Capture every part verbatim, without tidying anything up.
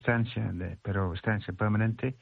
estancia, de, pero estancia permanente.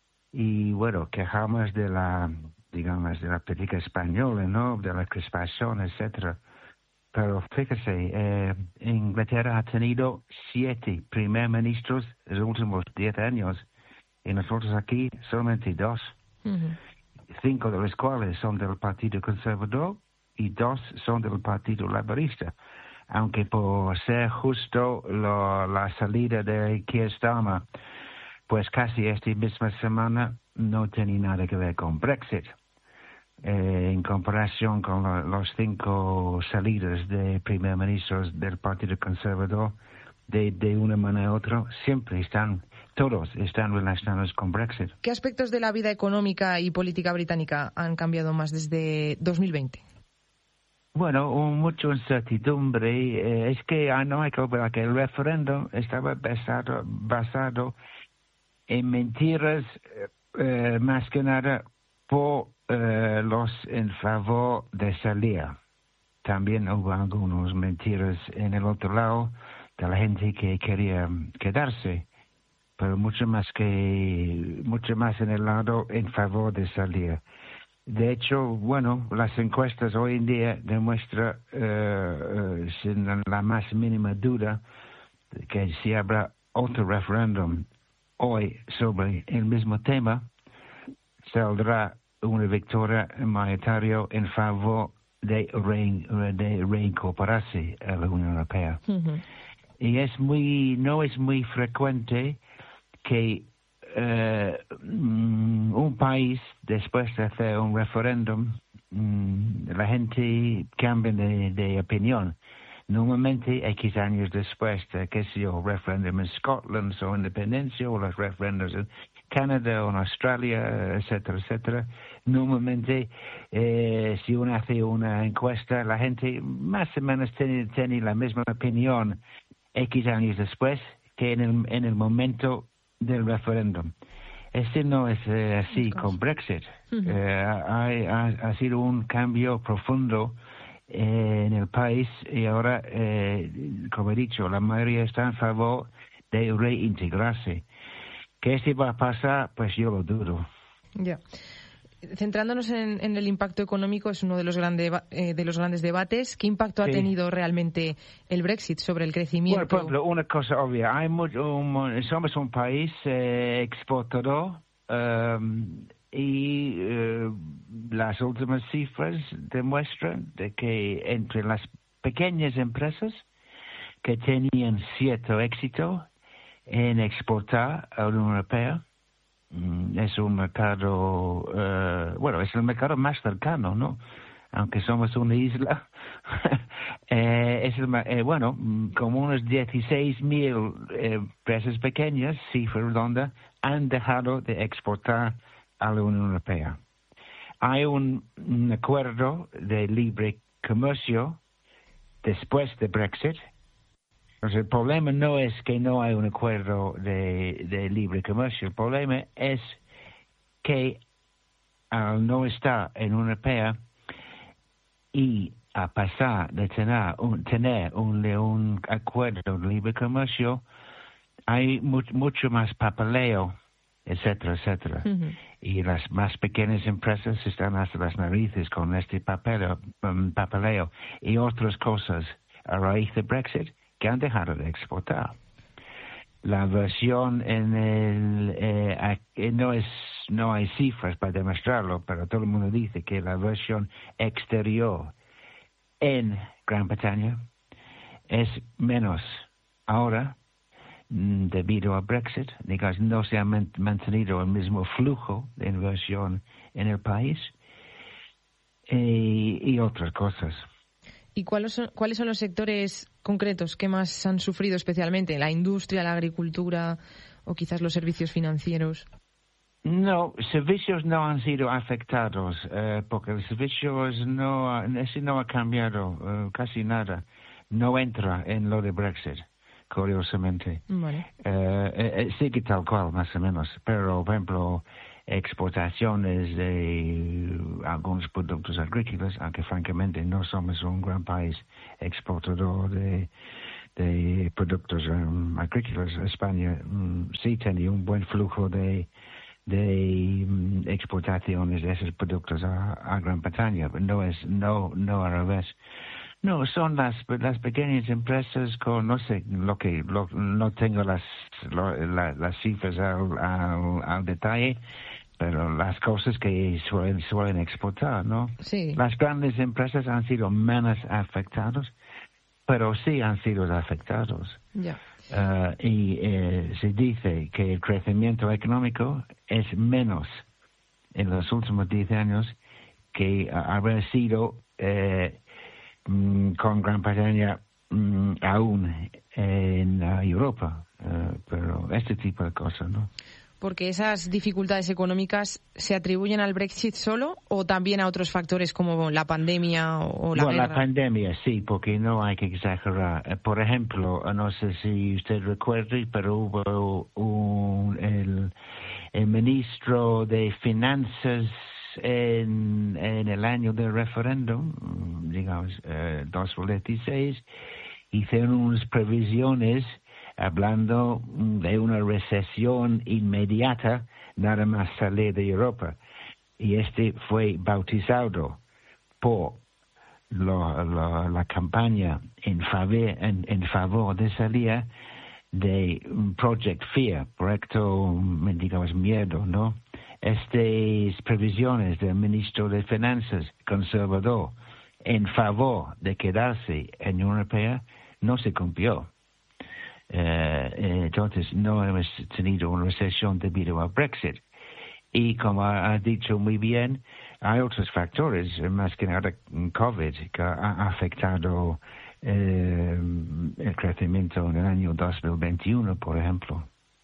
Y bueno, quejamos de la, digamos, de la política española, ¿no? De la crispación, etcétera. Pero fíjese, eh, Inglaterra ha tenido siete primer ministros en los últimos diez años y nosotros aquí solamente dos. Uh-huh. Cinco de los cuales son del Partido Conservador y dos son del Partido Laborista. Aunque por ser justo lo, la salida de Keir Starmer, pues casi esta misma semana no tenía nada que ver con Brexit. Eh, en comparación con lo, los cinco salidas de primer ministros del Partido Conservador, de, de una manera u otra, siempre están, todos están relacionados con Brexit. ¿Qué aspectos de la vida económica y política británica han cambiado más desde dos mil veinte? Bueno, mucha incertidumbre. Eh, es que ah, no hay que olvidar que el referéndum estaba basado, basado en mentiras, eh, más que nada por eh, los en favor de salir. También hubo algunas mentiras en el otro lado de la gente que quería quedarse, pero mucho más que mucho más en el lado en favor de salir. De hecho, bueno, las encuestas hoy en día demuestran uh, uh, sin la más mínima duda que si habrá otro referéndum hoy sobre el mismo tema, saldrá una victoria mayoritaria en favor de, rein, de reincorporarse a la Unión Europea. Uh-huh. Y es muy, no es muy frecuente que uh, un país, después de hacer un referéndum, um, la gente cambia de, de opinión. Normalmente, X años después de que sea el referéndum en Scotland o independencia, o los referéndums en Canadá o en Australia, etcétera, etcétera, normalmente, eh, si uno hace una encuesta, la gente más o menos tiene, tiene la misma opinión X años después que en el, en el momento del referéndum. Este no es eh, así con Brexit. Uh-huh. eh, ha, ha, ha sido un cambio profundo eh, en el país y ahora, eh, como he dicho, la mayoría está en favor de reintegrarse. ¿Qué este va a pasar? Pues yo lo dudo. Ya. Yeah. Centrándonos en, en el impacto económico, es uno de los, grande, eh, de los grandes debates. ¿Qué impacto sí. ha tenido realmente el Brexit sobre el crecimiento? Bueno, por ejemplo, una cosa obvia. Hay mucho, un, somos un país eh, exportador um, y eh, las últimas cifras demuestran de que entre las pequeñas empresas que tenían cierto éxito en exportar a la Unión Europea, es un mercado, uh, bueno, es el mercado más cercano, ¿no? Aunque somos una isla, eh, es el, eh, bueno, como unos dieciséis mil eh, empresas pequeñas, cifra redonda, han dejado de exportar a la Unión Europea. Hay un, un acuerdo de libre comercio después de Brexit. Pues el problema no es que no hay un acuerdo de, de libre comercio. El problema es que al no estar en una Europea y a pasar de tener un, tener un, un acuerdo de libre comercio, hay mu- mucho más papeleo, etcétera, etcétera. Uh-huh. Y las más pequeñas empresas están hasta las narices con este papeleo, um, papeleo y otras cosas a raíz de Brexit que han dejado de exportar. La versión en el eh, no es no hay cifras para demostrarlo, pero todo el mundo dice que la versión exterior en Gran Bretaña es menos ahora debido a Brexit. Digamos, no se ha mantenido el mismo flujo de inversión en el país y, y otras cosas. ¿Y cuáles son, cuáles son los sectores concretos que más han sufrido especialmente? ¿La industria, la agricultura o quizás los servicios financieros? No, servicios no han sido afectados eh, porque los servicios no, ese no ha cambiado eh, casi nada. No entra en lo de Brexit, curiosamente. Vale. Eh, eh, sigue tal cual, más o menos. Pero, por ejemplo, exportaciones de algunos productos agrícolas, aunque francamente no somos un gran país exportador de, de productos um, agrícolas. España um, sí tenía un buen flujo de, de um, exportaciones de esos productos a, a Gran Bretaña, pero no es, no, no al revés. No, son las las pequeñas empresas con, no sé, lo que, lo, no tengo las, lo, la, las cifras al, al, al detalle, pero las cosas que suelen, suelen exportar, ¿no? Sí. Las grandes empresas han sido menos afectadas, pero sí han sido afectados. Ya. Uh, y eh, se dice que el crecimiento económico es menos en los últimos diez años que haber sido eh, mm, con Gran Bretaña mm, aún en uh, Europa. Uh, pero este tipo de cosas, ¿no? Porque esas dificultades económicas se atribuyen al Brexit solo o también a otros factores como la pandemia o la bueno, guerra. La pandemia, sí, porque no hay que exagerar. Por ejemplo, no sé si usted recuerde, pero hubo un, el, el ministro de Finanzas en, en el año del referéndum, digamos, eh, dos mil dieciséis, hicieron unas previsiones hablando de una recesión inmediata nada más salir de Europa. Y este fue bautizado por lo, lo, la campaña en favor, en, en favor de salir de Project Fear, proyecto, digamos, miedo, ¿no? Estas previsiones del ministro de Finanzas conservador en favor de quedarse en la Unión Europea no se cumplió. Uh, entonces no hemos tenido una recesión debido al Brexit. Y como ha dicho muy bien, hay otros factores, más que nada COVID, que ha afectado eh, el crecimiento en el año dos mil veintiuno, por ejemplo.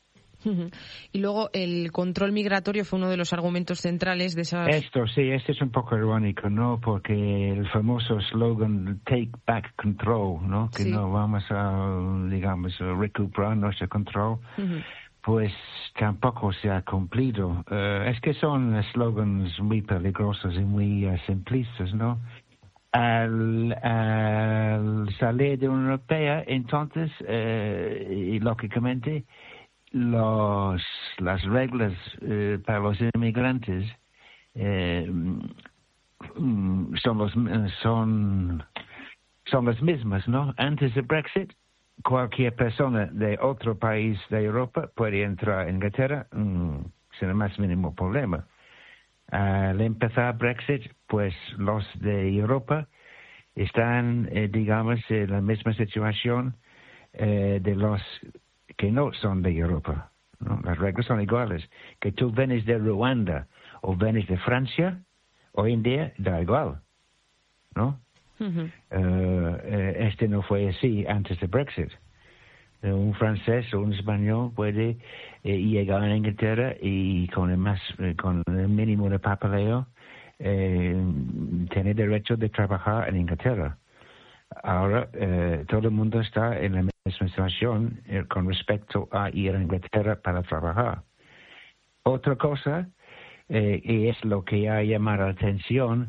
Y luego el control migratorio fue uno de los argumentos centrales de esas... Esto sí, esto es un poco irónico, ¿no? Porque el famoso slogan Take Back Control, ¿no? Que sí. no vamos a, digamos, a recuperar nuestro control, uh-huh. Pues tampoco se ha cumplido. Uh, es que son slogans muy peligrosos y muy uh, simplistas, ¿no? Al, al salir de la Unión Europea, entonces, uh, y lógicamente, Los, las reglas eh, para los inmigrantes eh, son, los, son, son las mismas, ¿no? Antes del Brexit, cualquier persona de otro país de Europa puede entrar a Inglaterra mm, sin el más mínimo problema. Al empezar Brexit, pues los de Europa están, eh, digamos, en la misma situación eh, de los que no son de Europa, ¿no? Las reglas son iguales. Que tú vienes de Ruanda o vienes de Francia, hoy en día da igual, ¿no? Uh-huh. Uh, este no fue así antes de Brexit. Uh, un francés o un español puede eh, llegar a Inglaterra y con el, más, eh, con el mínimo de papeleo eh, tener derecho de trabajar en Inglaterra. Ahora eh, todo el mundo está en la misma situación eh, con respecto a ir a Inglaterra para trabajar. Otra cosa, eh, y es lo que ha llamado la atención,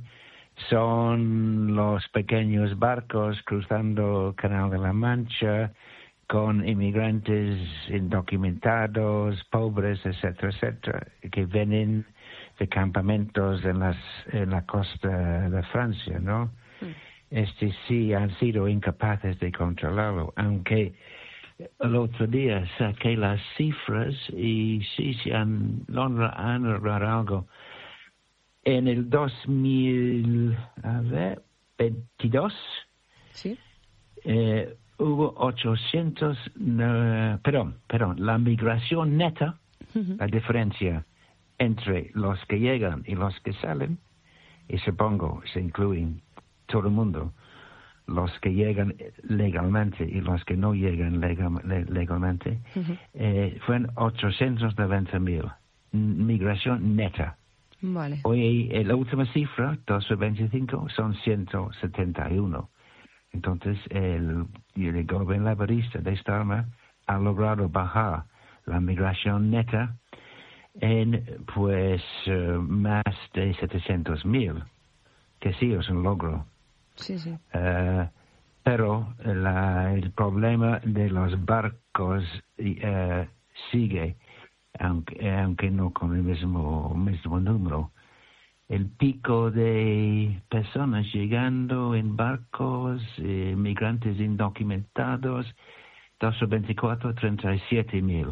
son los pequeños barcos cruzando el Canal de la Mancha con inmigrantes indocumentados, pobres, etcétera, etcétera, que vienen de campamentos en, las, en la costa de Francia, ¿no? Mm. Este sí han sido incapaces de controlarlo, aunque el otro día saqué las cifras y sí se han, han logrado algo. En el dos mil veintidós ¿sí? eh, hubo ochocientos, uh, perdón, perdón, la migración neta, uh-huh. La diferencia entre los que llegan y los que salen, y supongo se incluyen todo el mundo, los que llegan legalmente y los que no llegan legal, legalmente, uh-huh. eh, fueron ochocientos noventa mil. Migración neta. Vale. Hoy la última cifra, dos mil veinticinco, son ciento setenta y uno. Entonces, el, el gobierno laborista de Starmer ha logrado bajar la migración neta en, pues, uh, más de setecientos mil, que sí es un logro. Sí, sí. Uh, pero la, el problema de los barcos uh, sigue, aunque, aunque no con el mismo, mismo número. El pico de personas llegando en barcos, eh, migrantes indocumentados, dos mil veinticuatro, treinta y siete mil.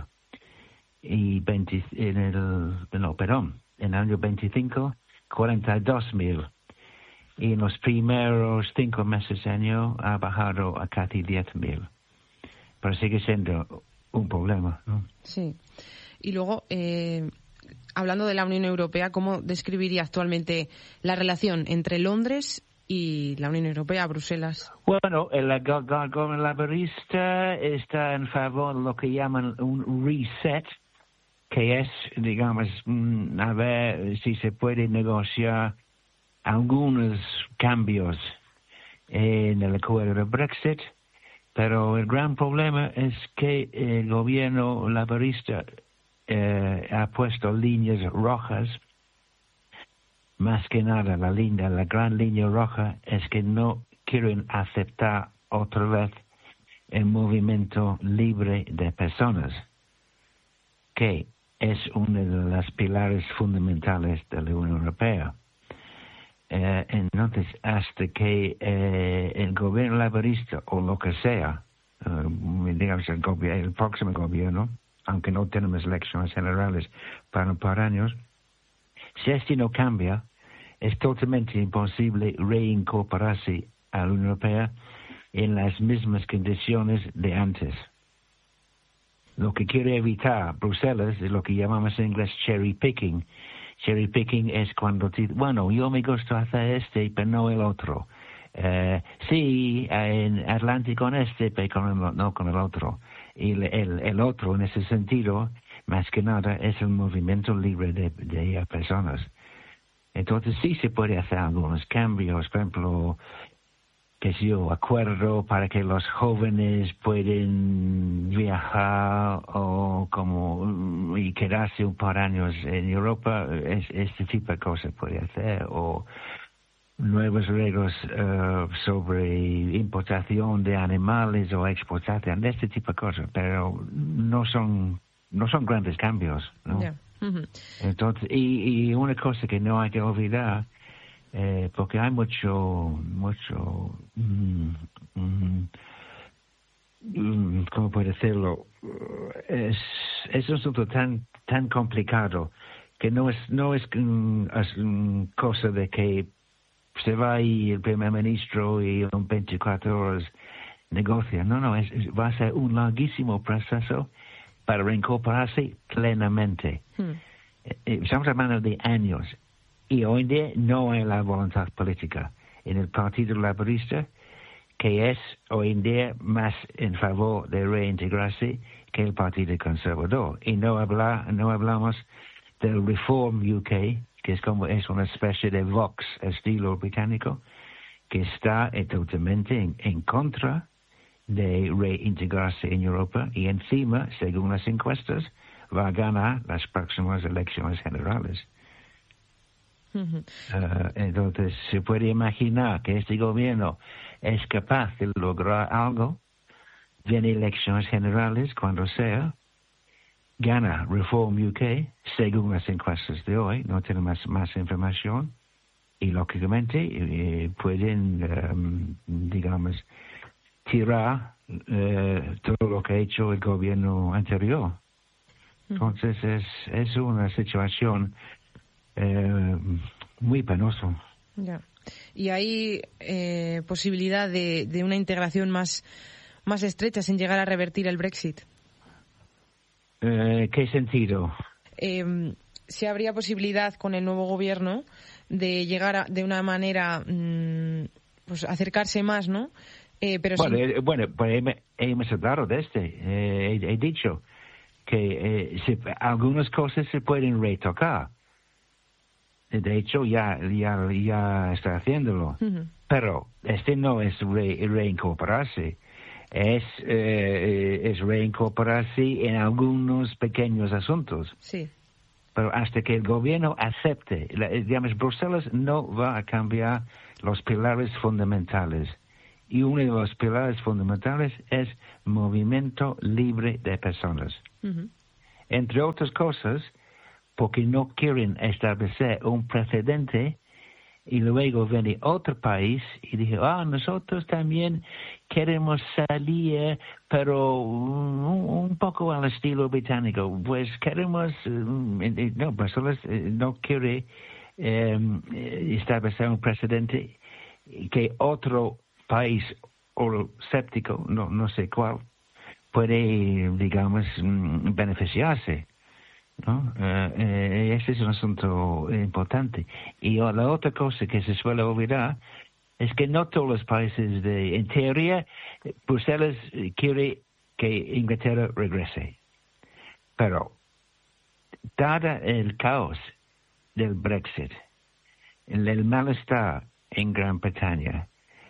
Y veinte, en el, no, perdón, en el año veinticinco, cuarenta y dos mil. Y en los primeros cinco meses del año ha bajado a casi diez mil. Pero sigue siendo un problema, ¿no? Sí. Y luego, eh, hablando de la Unión Europea, ¿cómo describiría actualmente la relación entre Londres y la Unión Europea, Bruselas? Bueno, el gobierno laborista está en favor de lo que llaman un reset, que es, digamos, a ver si se puede negociar algunos cambios en el acuerdo de Brexit, pero el gran problema es que el gobierno laborista eh, ha puesto líneas rojas. Más que nada, la línea, la gran línea roja es que no quieren aceptar otra vez el movimiento libre de personas, que es uno de los pilares fundamentales de la Unión Europea. Eh, entonces, hasta que eh, el gobierno laborista, o lo que sea, uh, digamos el, el próximo gobierno, aunque no tenemos elecciones generales para un par de años, si esto no cambia, es totalmente imposible reincorporarse a la Unión Europea en las mismas condiciones de antes. Lo que quiere evitar Bruselas es lo que llamamos en inglés cherry picking. Cherry picking es cuando te, bueno, yo me gusta hacer este, pero no el otro. Uh, sí, en adelante con este, pero con el, no con el otro. Y el, el, el otro, en ese sentido, más que nada, es el movimiento libre de, de personas. Entonces sí se puede hacer algunos cambios, por ejemplo, que sé yo, acuerdo para que los jóvenes pueden viajar o como y quedarse un par de años en Europa, es, este tipo de cosas puede hacer, o nuevas reglas uh, sobre importación de animales o exportación, de este tipo de cosas, pero no son no son grandes cambios, ¿no? Yeah. Uh-huh. Entonces, y, y una cosa que no hay que olvidar, eh, porque hay mucho, mucho, mm, mm, mm, ¿cómo puedo decirlo? Es, es un asunto tan, tan complicado que no es, no es, mm, es mm, cosa de que se va y el primer ministro y en veinticuatro horas negocia. No, no, es, es, va a ser un larguísimo proceso para reincorporarse plenamente. Hmm. Estamos hablando de años. Y hoy en día no hay la voluntad política en el Partido Laborista, que es hoy en día más en favor de reintegrarse que el Partido Conservador. Y no, habla, no hablamos del Reform U K, que es como es una especie de Vox estilo británico, que está totalmente en, en contra de reintegrarse en Europa y encima, según las encuestas, va a ganar las próximas elecciones generales. Uh-huh. Uh, entonces, se puede imaginar que este gobierno es capaz de lograr algo, viene elecciones generales cuando sea, gana Reform U K, según las encuestas de hoy, no tenemos más, más información, y lógicamente eh, pueden, um, digamos, tirar eh, todo lo que ha hecho el gobierno anterior. Entonces es, es una situación eh, muy penosa. Ya. Y hay eh, posibilidad de, de una integración más, más estrecha sin llegar a revertir el Brexit. Eh, ¿Qué sentido? Eh, si habría posibilidad con el nuevo gobierno de llegar a, de una manera, mmm, pues acercarse más, ¿no? Eh, pero bueno, sin... eh, bueno, pues hemos hablado de este. Eh, he, he dicho que eh, se, algunas cosas se pueden retocar. De hecho, ya ya ya está haciéndolo. Uh-huh. Pero este no es re, reincorporarse. Es, eh, es reincorporarse en algunos pequeños asuntos. Sí. Pero hasta que el gobierno acepte, la, digamos, Bruselas no va a cambiar los pilares fundamentales. y uno de los pilares fundamentales es movimiento libre de personas. Uh-huh. Entre otras cosas, porque no quieren establecer un precedente y luego viene otro país y dice, ah, nosotros también queremos salir, pero un, un poco al estilo británico. Pues queremos, no, personas no quiere eh, establecer un precedente que otro país euroscéptico, no, no sé cuál, puede, digamos, beneficiarse, ¿no? Eh, eh, ese es un asunto importante. Y la otra cosa que se suele olvidar es que no todos los países, de, en teoría, Bruselas quiere que Inglaterra regrese. Pero, dado el caos del Brexit, el, el malestar en Gran Bretaña,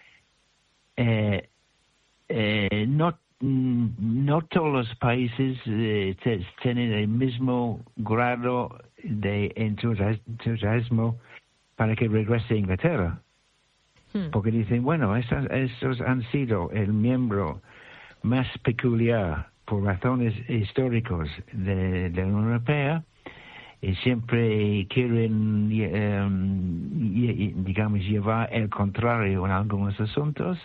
eh, eh, no No todos los países eh, t- tienen el mismo grado de entusiasmo para que regrese a Inglaterra. Hmm. Porque dicen, bueno, esos, esos han sido el miembro más peculiar por razones históricas de, de la Unión Europea y siempre quieren, eh, digamos, llevar el contrario en algunos asuntos.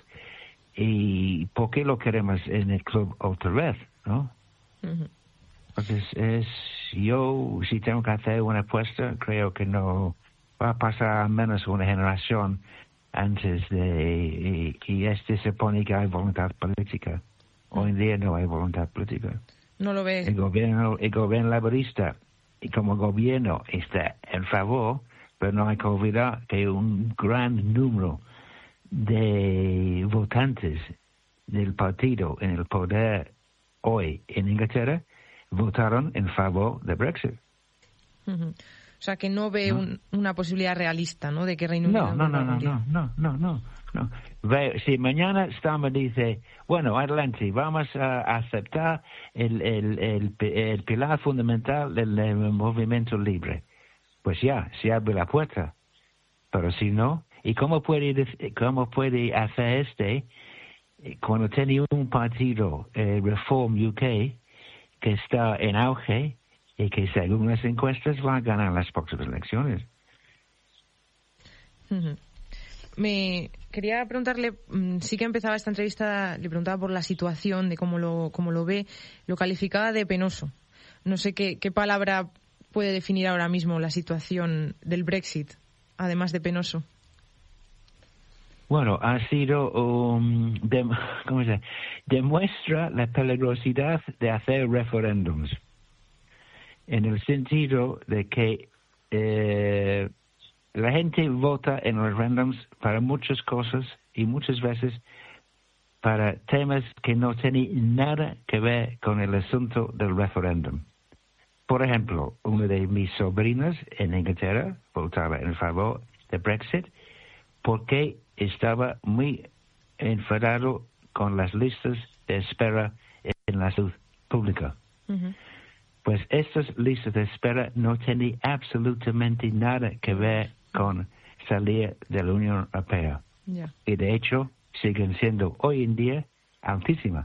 ¿Y por qué lo queremos en el club otra vez, no? Uh-huh. Entonces, es, yo, si tengo que hacer una apuesta, creo que no va a pasar al menos una generación antes de que este se pone que hay voluntad política. Uh-huh. Hoy en día no hay voluntad política. No lo ves. El gobierno, el gobierno laborista, y como gobierno está en favor, pero no hay que olvidar que un gran número de votantes del partido en el poder hoy en Inglaterra votaron en favor de Brexit. Uh-huh. O sea, que no ve ¿no? Un, una posibilidad realista, ¿no?, de que Reino Unido... No, no, no, no, no, no, no, no, no. Ve, si mañana Starmer dice, bueno, adelante, vamos a aceptar el, el, el, el pilar fundamental del, del movimiento libre, pues ya, se abre la puerta. Pero si no, ¿y cómo puede, cómo puede hacer este cuando tiene un partido, eh, Reform U K, que está en auge y que según las encuestas va a ganar las próximas elecciones? Uh-huh. Me quería preguntarle, sí que empezaba esta entrevista, le preguntaba por la situación, de cómo lo, cómo lo ve, lo calificaba de penoso. No sé qué, qué palabra puede definir ahora mismo la situación del Brexit, además de penoso. Bueno, ha sido, um, de, ¿cómo se dice? Demuestra la peligrosidad de hacer referéndums, en el sentido de que eh, la gente vota en los referéndums para muchas cosas y muchas veces para temas que no tienen nada que ver con el asunto del referéndum. Por ejemplo, una de mis sobrinas en Inglaterra votaba en favor de Brexit porque estaba muy enfadado con las listas de espera en la salud pública. Uh-huh. Pues estas listas de espera no tienen absolutamente nada que ver con salir de la Unión Europea. Yeah. Y de hecho, siguen siendo hoy en día altísimas.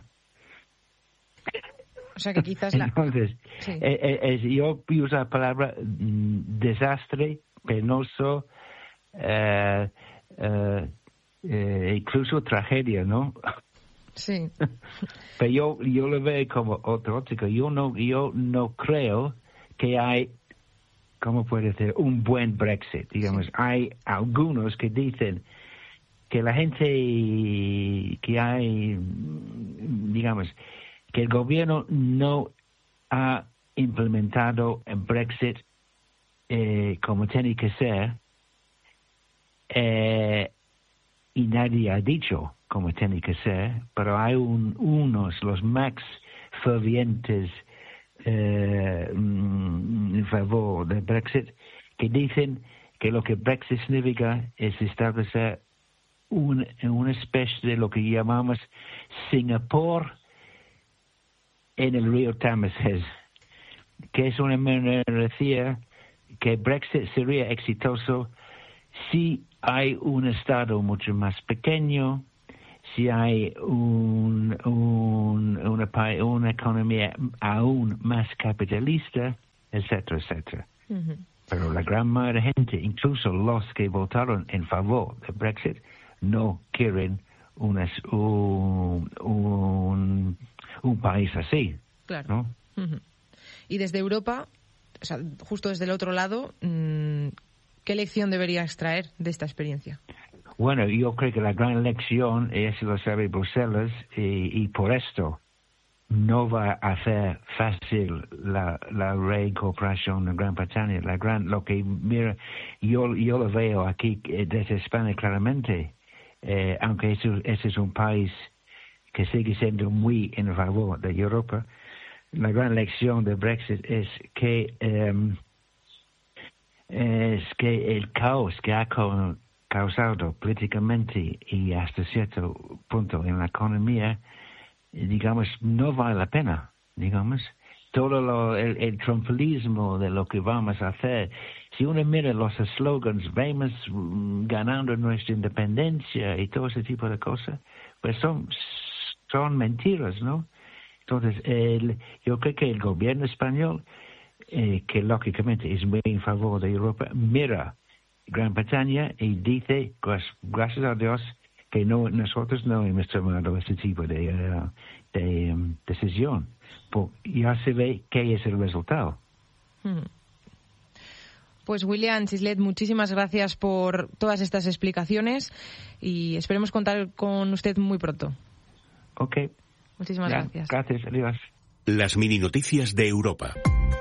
O sea que quizás la... Entonces, sí. eh, eh, yo uso la palabra mm, desastre, penoso, eh, eh, eh, incluso tragedia, ¿no? Sí. Pero yo, yo lo veo como otro óptico. Yo no, yo no creo que hay, ¿cómo puede ser? Un buen Brexit. Digamos, sí. Hay algunos que dicen que la gente que hay, digamos, que el gobierno no ha implementado el Brexit eh, como tiene que ser, eh, y nadie ha dicho como tiene que ser, pero hay un, unos, los más fervientes eh, en favor del Brexit, que dicen que lo que Brexit significa es establecer un, una especie de lo que llamamos Singapur en el río Támesis, que es una manera de decir que Brexit sería exitoso si hay un Estado mucho más pequeño, si hay un, un, una, una economía aún más capitalista, etcétera, etcétera. Uh-huh. Pero la gran mayoría de gente, incluso los que votaron en favor del Brexit, no quieren una, un, un, un país así. Claro. ¿No? Uh-huh. Y desde Europa, o sea, justo desde el otro lado, ¿qué lección debería extraer de esta experiencia? Bueno, yo creo que la gran lección, y eso lo sabe Bruselas, y, y por esto no va a hacer fácil la, la reincorporación de Gran Bretaña. La gran, lo que, mira, yo, yo lo veo aquí desde España claramente, eh, aunque ese, ese es un país que sigue siendo muy en favor de Europa. La gran lección del Brexit es que um, es que el caos que ha causado políticamente y hasta cierto punto en la economía, digamos, no vale la pena, digamos. Todo lo, el, el trumpismo de lo que vamos a hacer. Si uno mira los slogans, vemos um, ganando nuestra independencia y todo ese tipo de cosas, pues son, son mentiras, ¿no? Entonces, el, yo creo que el gobierno español, eh, que lógicamente es muy en favor de Europa, mira Gran Bretaña y dice, pues, gracias a Dios, que no nosotros no hemos tomado ese tipo de, uh, de um, decisión. Pues ya se ve qué es el resultado. Hmm. Pues William Chislet, muchísimas gracias por todas estas explicaciones y esperemos contar con usted muy pronto. Ok. Muchísimas ya, gracias. Gracias, adiós. Las mini noticias de Europa.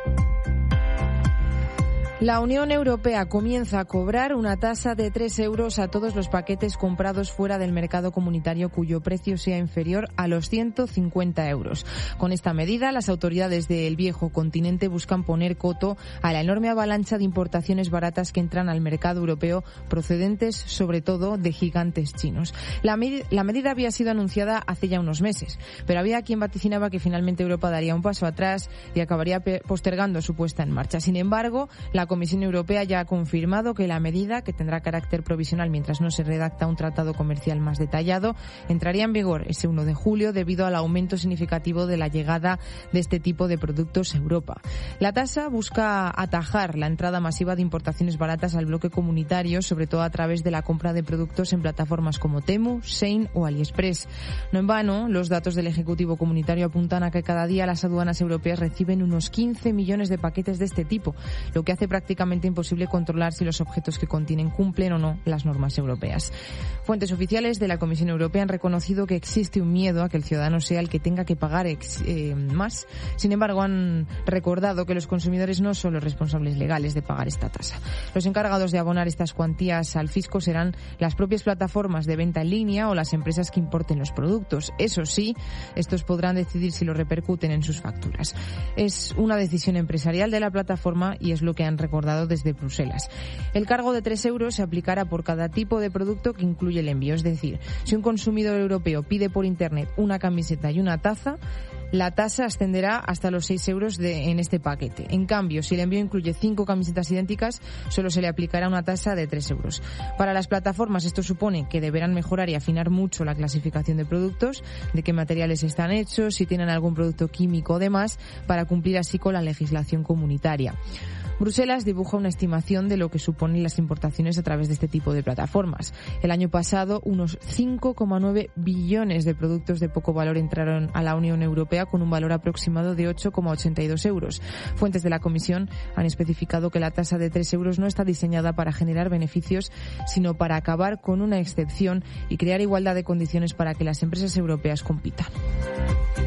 La Unión Europea comienza a cobrar una tasa de tres euros a todos los paquetes comprados fuera del mercado comunitario cuyo precio sea inferior a los ciento cincuenta euros. Con esta medida, las autoridades del viejo continente buscan poner coto a la enorme avalancha de importaciones baratas que entran al mercado europeo procedentes, sobre todo, de gigantes chinos. La, med- la medida había sido anunciada hace ya unos meses, pero había quien vaticinaba que finalmente Europa daría un paso atrás y acabaría pe- postergando su puesta en marcha. Sin embargo, la La Comisión Europea ya ha confirmado que la medida, que tendrá carácter provisional mientras no se redacta un tratado comercial más detallado, entraría en vigor ese uno de julio debido al aumento significativo de la llegada de este tipo de productos a Europa. La tasa busca atajar la entrada masiva de importaciones baratas al bloque comunitario, sobre todo a través de la compra de productos en plataformas como Temu, Shein o AliExpress. No en vano, los datos del Ejecutivo Comunitario apuntan a que cada día las aduanas europeas reciben unos quince millones de paquetes de este tipo, lo que hace prácticamente prácticamente imposible controlar si los objetos que contienen cumplen o no las normas europeas. Fuentes oficiales de la Comisión Europea han reconocido que existe un miedo a que el ciudadano sea el que tenga que pagar ex, eh, más. Sin embargo, han recordado que los consumidores no son los responsables legales de pagar esta tasa. Los encargados de abonar estas cuantías al fisco serán las propias plataformas de venta en línea o las empresas que importen los productos. Eso sí, estos podrán decidir si lo repercuten en sus facturas. Es una decisión empresarial de la plataforma y es lo que han recordado desde Bruselas. El cargo de tres euros se aplicará por cada tipo de producto que incluye el envío. Es decir, si un consumidor europeo pide por Internet una camiseta y una taza, la tasa ascenderá hasta los seis euros de, en este paquete. En cambio, si el envío incluye cinco camisetas idénticas, solo se le aplicará una tasa de tres euros. Para las plataformas, esto supone que deberán mejorar y afinar mucho la clasificación de productos, de qué materiales están hechos, si tienen algún producto químico o demás, para cumplir así con la legislación comunitaria. Bruselas dibuja una estimación de lo que suponen las importaciones a través de este tipo de plataformas. El año pasado, unos cinco coma nueve billones de productos de poco valor entraron a la Unión Europea con un valor aproximado de ocho coma ochenta y dos euros. Fuentes de la Comisión han especificado que la tasa de tres euros no está diseñada para generar beneficios, sino para acabar con una excepción y crear igualdad de condiciones para que las empresas europeas compitan.